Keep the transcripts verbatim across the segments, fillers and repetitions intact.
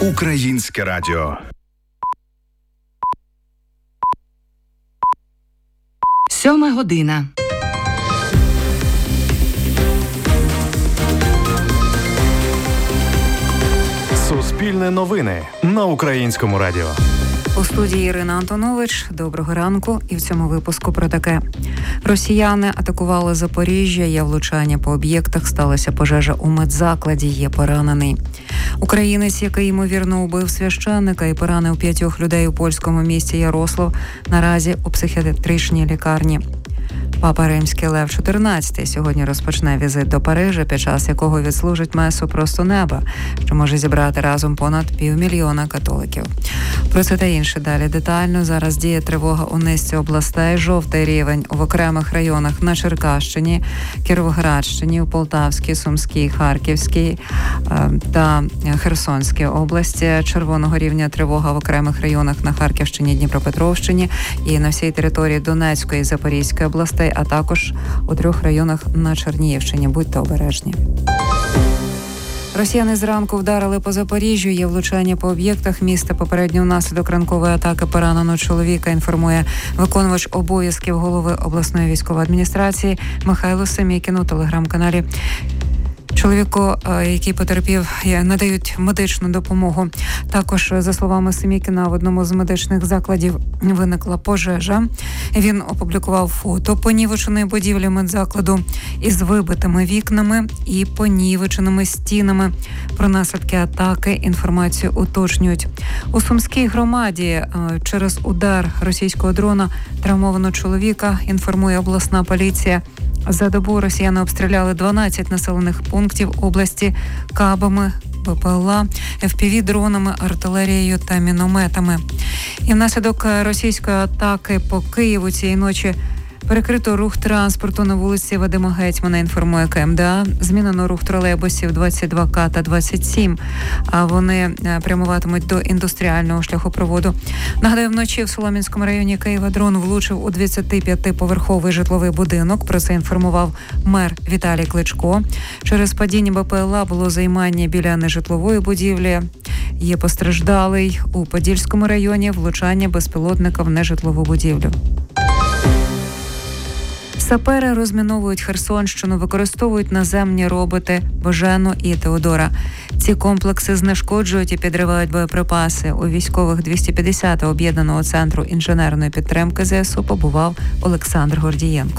Українське радіо. Сьома година. Суспільне новини на Українському радіо. У студії Ірина Антонович. Доброго ранку. І в цьому випуску про таке. Росіяни атакували Запоріжжя, є влучання по об'єктах, сталася пожежа у медзакладі, є поранений. Українець, який, ймовірно, убив священника і поранив п'ятьох людей у польському місті Ярослав, наразі у психіатричній лікарні. Папа Римський Лев чотирнадцятий сьогодні розпочне візит до Парижа, під час якого відслужить месу «Просто неба», що може зібрати разом понад півмільйона католиків. Про це та інше далі детально. Зараз діє тривога у низці областей. Жовтий рівень в окремих районах на Черкащині, Кіровоградщині, у Полтавській, Сумській, Харківській та Херсонській області. Червоного рівня тривога в окремих районах на Харківщині, Дніпропетровщині і на всій території Донецької і Запорізької областей, а також у трьох районах на Чернігівщині. Будьте обережні. Росіяни зранку вдарили по Запоріжжю, є влучання по об'єктах міста. Попередньо внаслідок ранкової атаки поранено чоловіка, інформує виконувач обов'язків голови обласної військової адміністрації Михайло Семікін у телеграм-каналі. Чоловіку, який потерпів, надають медичну допомогу. Також, за словами Семікіна, в одному з медичних закладів виникла пожежа. Він опублікував фото понівеченої будівлі медзакладу із вибитими вікнами і понівеченими стінами. Про наслідки атаки інформацію уточнюють. У Сумській громаді через удар російського дрона травмовано чоловіка, інформує обласна поліція. За добу росіяни обстріляли дванадцять населених пунктів області кабами, БПЛА, еф пі ві-дронами, артилерією та мінометами. І внаслідок російської атаки по Києву цієї ночі перекрито рух транспорту на вулиці Вадима Гетьмана, інформує ка ем де а. Змінено рух тролейбусів двадцять два ка та двадцять сім. А вони прямуватимуть до індустріального шляхопроводу. Нагадаю, вночі в Солом'янському районі Києва дрон влучив у двадцятип'ятиповерховий житловий будинок. Про це інформував мер Віталій Кличко. Через падіння БПЛА було займання біля нежитлової будівлі. Є постраждалий. У Подільському районі влучання безпілотника в нежитлову будівлю. Сапери розміновують Херсонщину, використовують наземні роботи «Божену» і «Теодора». Ці комплекси знешкоджують і підривають боєприпаси. У військових двісті п'ятдесятого об'єднаного центру інженерної підтримки зе ес у побував Олександр Гордієнко.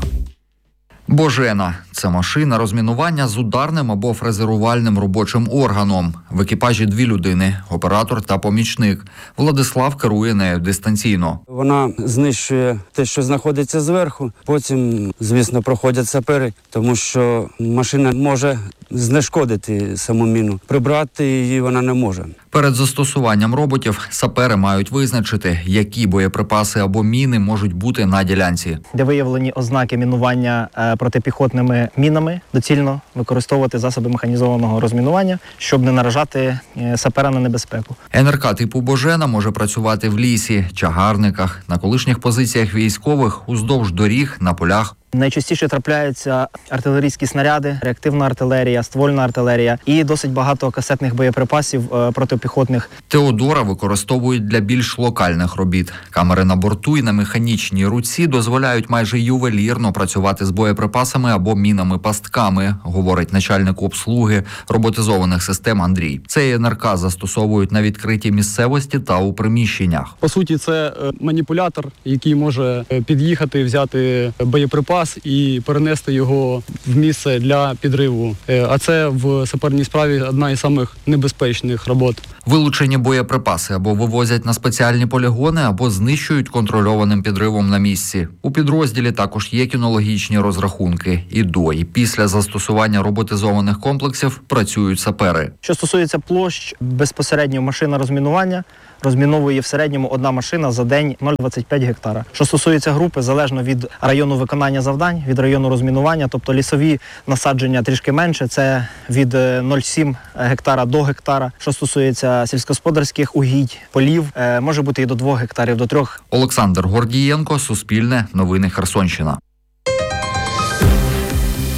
«Божена» – це машина розмінування з ударним або фрезерувальним робочим органом. В екіпажі дві людини – оператор та помічник. Владислав керує нею дистанційно. Вона знищує те, що знаходиться зверху. Потім, звісно, проходять сапери, тому що машина може знешкодити саму міну. Прибрати її вона не може. Перед застосуванням роботів сапери мають визначити, які боєприпаси або міни можуть бути на ділянці. Де виявлені ознаки мінування протипіхотними мінами, доцільно використовувати засоби механізованого розмінування, щоб не наражати сапера на небезпеку. ен ер ка типу «Божена» може працювати в лісі, чагарниках, на колишніх позиціях військових, уздовж доріг, на полях. Найчастіше трапляються артилерійські снаряди, реактивна артилерія, ствольна артилерія і досить багато касетних боєприпасів протипіхотних. «Теодора» використовують для більш локальних робіт. Камери на борту і на механічній руці дозволяють майже ювелірно працювати з боєприпасами або мінами-пастками, говорить начальник обслуги роботизованих систем Андрій. Цей ен ер ка застосовують на відкритій місцевості та у приміщеннях. По суті, це маніпулятор, який може під'їхати, взяти боєприпас і перенести його в місце для підриву. А це в саперній справі одна із самих небезпечних робот. Вилучені боєприпаси або вивозять на спеціальні полігони, або знищують контрольованим підривом на місці. У підрозділі також є кінологічні розрахунки. І до, і після застосування роботизованих комплексів працюють сапери. Що стосується площ, безпосередньо машина розмінування розміновує в середньому одна машина за день нуль цілих двадцять п'ять гектара. Що стосується групи, залежно від району виконання завдань, від району розмінування, тобто лісові насадження трішки менше, це від нуль цілих сім гектара до гектара. Що стосується сільськогосподарських угідь, полів, може бути і до двох гектарів, до трьох. Олександр Гордієнко, Суспільне, Новини Херсонщина.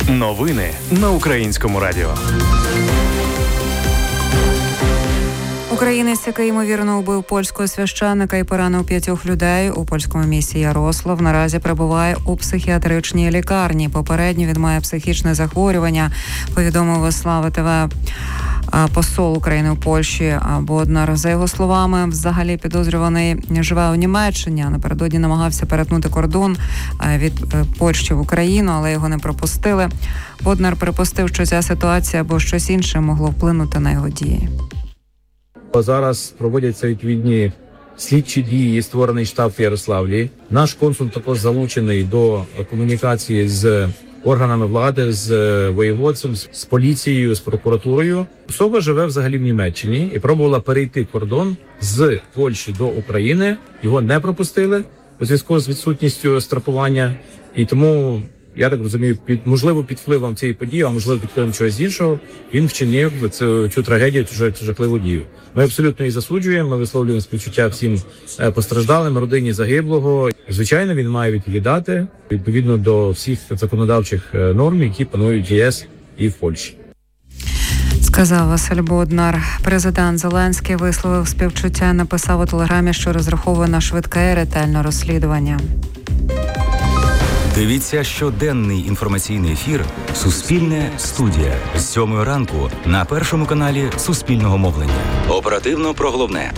Новини на Українському радіо. Українець, який, ймовірно, убив польського священника і поранив п'ятьох людей у польському місті Ярослав, наразі перебуває у психіатричній лікарні. Попередньо він має психічне захворювання, повідомив Слава ТВ посол України у Польщі Боднар. За його словами, взагалі підозрюваний живе у Німеччині, а напередодні намагався перетнути кордон від Польщі в Україну, але його не пропустили. Боднар припустив, що ця ситуація або щось інше могло вплинути на його дії. Зараз проводяться відповідні слідчі дії, створений штаб в Ярославлі. Наш консул також залучений до комунікації з органами влади, з воєводцем, з поліцією, з прокуратурою. Особа живе взагалі в Німеччині і пробувала перейти кордон з Польщі до України. Його не пропустили у зв'язку з відсутністю страхування. І тому, я так розумію, під, можливо, під впливом цієї події, а можливо, під впливом чогось іншого, він вчинив цю, цю трагедію, цю, цю жахливу дію. Ми абсолютно її засуджуємо, ми висловлюємо співчуття всім постраждалим, родині загиблого. Звичайно, він має відповідати відповідно до всіх законодавчих норм, які панують в ЄС і в Польщі. Сказав Василь Боднар. Президент Зеленський висловив співчуття, написав у телеграмі, що розраховує на швидке і ретельне розслідування. Дивіться щоденний інформаційний ефір «Суспільне студія» з сьомої ранку на першому каналі Суспільного мовлення. Оперативно про головне.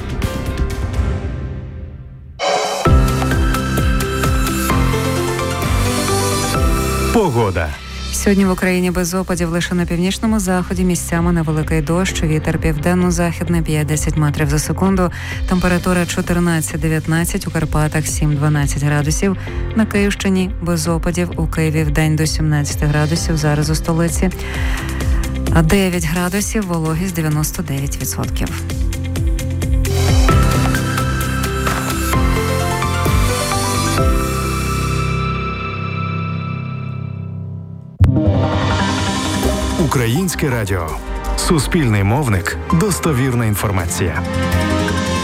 Погода. Сьогодні в Україні без опадів, лише на північному заході місцями невеликий дощ, вітер південно-західний п'ять-десять метрів за секунду, температура чотирнадцять-дев'ятнадцять, у Карпатах сім-дванадцять градусів, на Київщині без опадів, у Києві вдень до сімнадцять градусів, зараз у столиці дев'ять градусів, вологість дев'яносто дев'ять відсотків. Українське радіо. Суспільний мовник. Достовірна інформація.